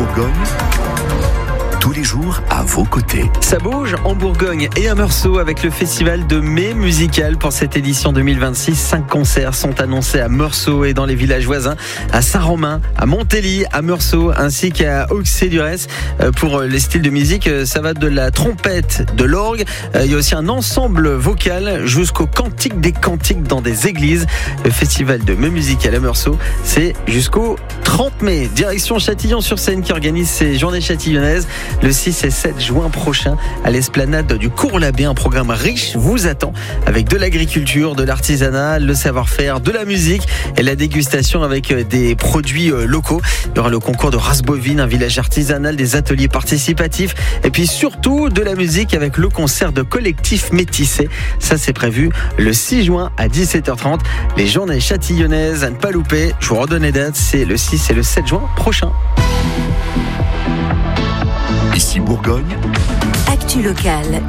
Bourgogne, tous les jours à vos côtés. Ça bouge en Bourgogne et à Meursault avec le festival de mai musical pour cette édition 2026. 5 concerts sont annoncés à Meursault et dans les villages voisins, à Saint-Romain, à Montély, à Meursault ainsi qu'à Auxey-Duresses. Pour les styles de musique, ça va de la trompette, de l'orgue. Il y a aussi un ensemble vocal jusqu'au cantique des cantiques dans des églises. Le festival de mai musical à Meursault, c'est jusqu'au 30 mai. Direction Châtillon-sur-Seine qui organise ces journées châtillonnaises. Le 6 et 7 juin prochain à l'esplanade du Cours-l'Abbé. Un programme riche vous attend avec de l'agriculture, de l'artisanat, le savoir-faire, de la musique et la dégustation avec des produits locaux. Il y aura le concours de race bovine, un village artisanal, des ateliers participatifs et puis surtout de la musique avec le concert de collectif métissé. Ça c'est prévu le 6 juin à 17h30. Les journées châtillonnaises à ne pas louper. Je vous redonne les dates, c'est le 6 et le 7 juin prochain. Ici Bourgogne, Actu locale